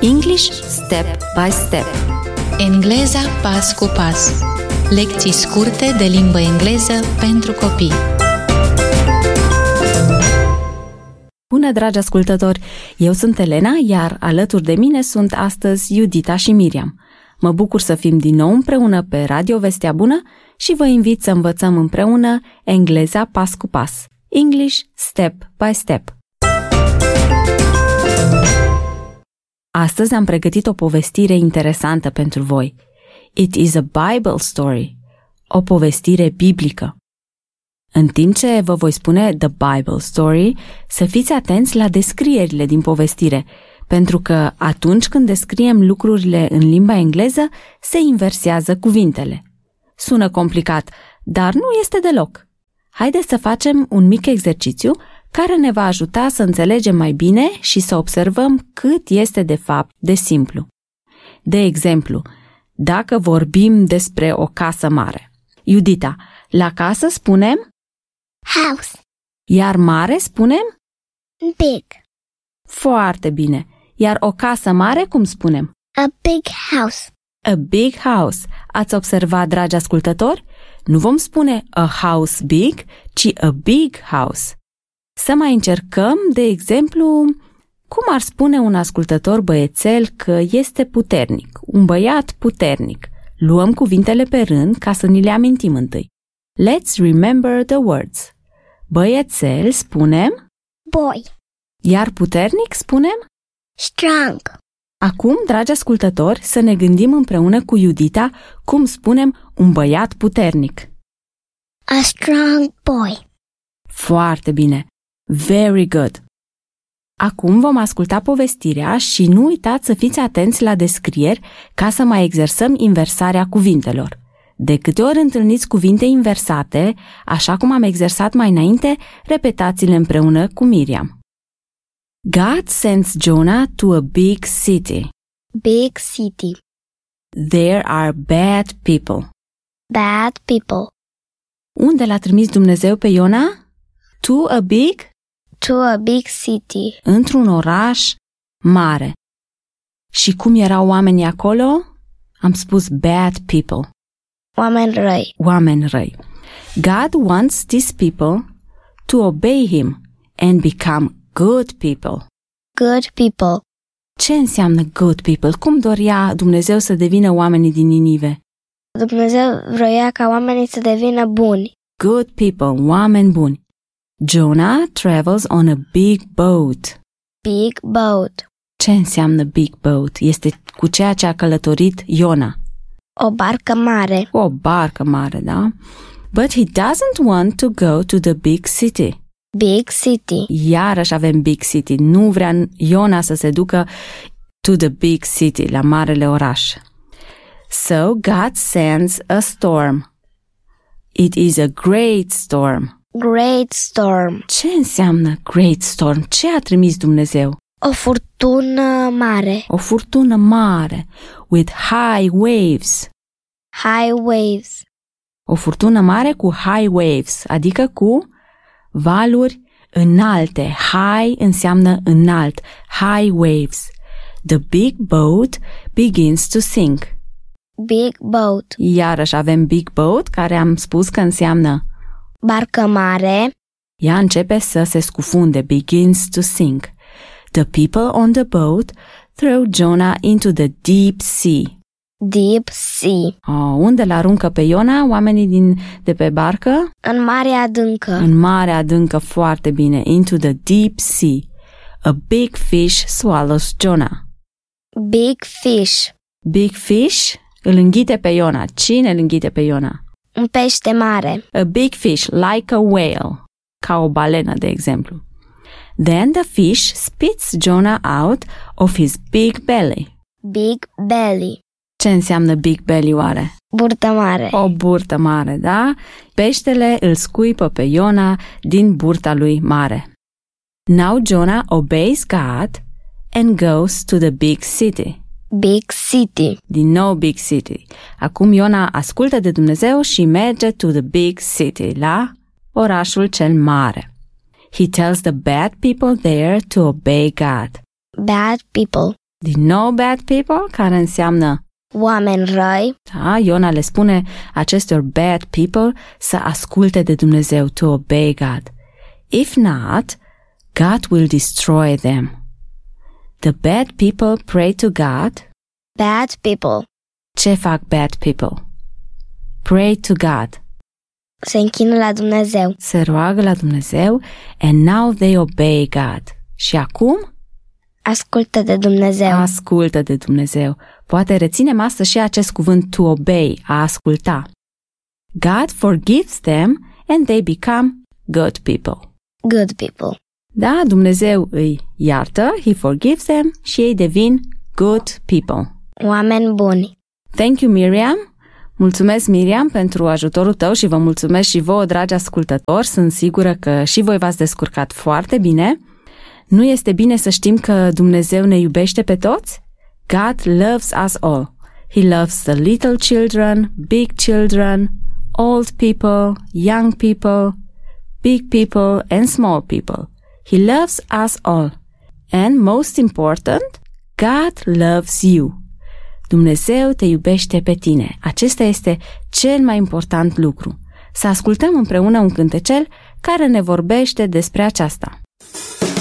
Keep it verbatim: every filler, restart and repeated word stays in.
English Step by Step. Engleza pas cu pas. Lecții scurte de limbă engleză pentru copii. Bună, dragi ascultători! Eu sunt Elena, iar alături de mine sunt astăzi Iudita și Miriam. Mă bucur să fim din nou împreună pe Radio Vestea Bună și vă invit să învățăm împreună engleza pas cu pas. English Step by Step. Astăzi am pregătit o povestire interesantă pentru voi. It is a Bible story, o povestire biblică. În timp ce vă voi spune the Bible story, să fiți atenți la descrierile din povestire, pentru că atunci când descriem lucrurile în limba engleză, se inversează cuvintele. Sună complicat, dar nu este deloc. Haideți să facem un mic exercițiu care ne va ajuta să înțelegem mai bine și să observăm cât este de fapt de simplu. De exemplu, dacă vorbim despre o casă mare. Iudita, la casă spunem house. Iar mare spunem Big. foarte bine. Iar o casă mare cum spunem? A big house. A big house. Ați observat, dragi ascultători? Nu vom spune a house big, ci a big house. Să mai încercăm, de exemplu, cum ar spune un ascultător băiețel că este puternic, un băiat puternic. Luăm cuvintele pe rând ca să ni le amintim întâi. Let's remember the words. Băiețel spunem Boy. Iar puternic spunem Strong. Acum, dragi ascultători, să ne gândim împreună cu Iudita cum spunem un băiat puternic. A strong boy. Foarte bine. Very good. Acum vom asculta povestirea și nu uitați să fiți atenți la descrieri ca să mai exersăm inversarea cuvintelor. De câte ori întâlniți cuvinte inversate, așa cum am exersat mai înainte, repetați-le împreună cu Miriam. God sends Jonah to a big city. Big city. There are bad people. Bad people. Unde l-a trimis Dumnezeu pe Iona? To a big? To a big city. Într-un oraș mare. Și cum erau oamenii acolo? Am spus bad people. Oameni răi. Oameni răi. God wants these people to obey him and become good people. Good people. Ce înseamnă good people? Cum dorea Dumnezeu să devină oamenii din Ninive? Dumnezeu vroia ca oamenii să devină buni. Good people, oameni buni. Jonah travels on a big boat. Big boat. Ce înseamnă big boat? Este cu ceea ce a călătorit Iona. O barcă mare. O barcă mare, da? But he doesn't want to go to the big city. Big city. Iarăși avem big city. Nu vrea Iona să se ducă to the big city, la marele oraș. So God sends a storm. It is a great storm. Great storm. Ce înseamnă great storm? Ce a trimis Dumnezeu? O furtună mare. O furtună mare, with high waves. High waves. O furtună mare cu high waves, adică cu valuri înalte. High înseamnă înalt. High waves. The big boat begins to sink. Big boat. Iarăși avem big boat, care am spus că înseamnă barcă mare. Ea începe să se scufunde. Begins to sink. The people on the boat throw Jonah into the deep sea. Deep sea. Oh, unde l-aruncă pe Iona oamenii din, de pe barcă? În marea adâncă. În marea adâncă, foarte bine. Into the deep sea. A big fish swallows Jonah. Big fish. Big fish îl înghite pe Iona. Cine îl înghite pe Iona? Un pește mare. A big fish, like a whale. Ca o balenă, de exemplu. Then the fish spits Jonah out of his big belly. Big belly. Ce înseamnă big belly oare? Burtă mare. O burtă mare, da? Peștele îl scuipă pe Iona din burta lui mare. Now Jonah obeys God and goes to the big city. Big city. Din nou big city. Acum Iona ascultă de Dumnezeu și merge to the big city, la orașul cel mare. He tells the bad people there to obey God. Bad people. Din nou bad people, care înseamnă oameni răi. Da, Iona le spune acestor bad people să asculte de Dumnezeu, to obey God. If not, God will destroy them. The bad people pray to God. Bad people Ce fac bad people? Pray to God. se închină la Dumnezeu. Se roagă la Dumnezeu and now they obey God. Și acum Ascultă de Dumnezeu. ascultă de Dumnezeu. Poate reținem astăzi și acest cuvânt to obey, a asculta. God forgives them and they become good people. Good people. Da, Dumnezeu îi iartă, he forgives them și ei devin good people. Oameni buni. Thank you, Miriam. Mulțumesc, Miriam, pentru ajutorul tău și vă mulțumesc și vouă, dragi ascultători. Sunt sigură că și voi v-ați descurcat foarte bine. Nu este bine să știm că Dumnezeu ne iubește pe toți? God loves us all. He loves the little children, big children, old people, young people, big people and small people. He loves us all. And most important, God loves you. Dumnezeu te iubește pe tine. Acesta este cel mai important lucru. Să ascultăm împreună un cântecel care ne vorbește despre aceasta.